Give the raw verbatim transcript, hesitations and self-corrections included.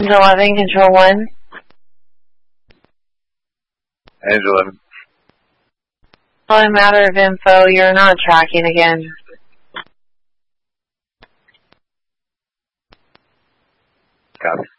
eleven, control one. Angel eleven. Only matter of info, you're not tracking again. Copy.